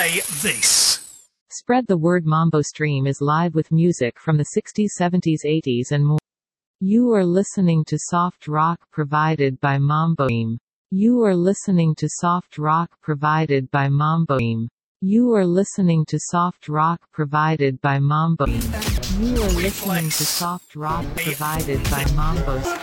play this. Spread the word. Mambo Stream is live with music from the 60s, 70s, 80s and more. You are listening to soft rock provided by Mambo Stream. You are listening to soft rock provided by Mambo Stream. You are listening to soft rock provided by Mambo Stream. You are listening to soft rock provided by Mambo Stream.